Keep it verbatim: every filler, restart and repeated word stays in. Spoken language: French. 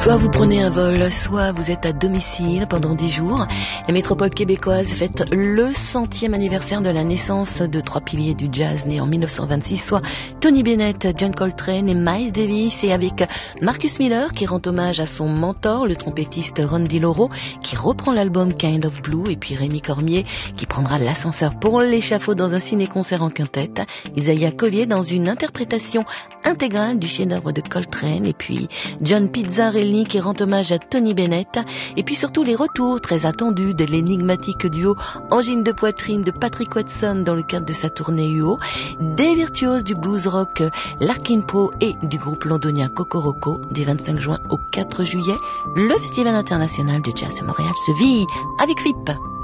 Soit vous prenez un vol, soit vous êtes à domicile pendant dix jours. La métropole québécoise fête le centième anniversaire de la naissance de trois piliers du jazz nés en mille neuf cent vingt-six, soit Tony Bennett, John Coltrane et Miles Davis, et avec Marcus Miller qui rend hommage à son mentor, le trompettiste Ron DiLoro, qui reprend l'album Kind of Blue, et puis Rémi Cormier qui prendra l'ascenseur pour l'échafaud dans un ciné-concert en quintette, Isaiah Collier dans une interprétation intégrale du chef-d'œuvre de Coltrane, et puis John Pizzarelli qui rend hommage à Tony Bennett, et puis surtout les retours très attendus de l'énigmatique duo Angine de poitrine de Patrick Watson dans le cadre de sa tournée U O, des virtuoses du blues rock Larkin Poe et du groupe londonien Cocoroco des vingt-cinq juin au quatre juillet. Le Festival international de jazz de Montréal se vit avec F I P.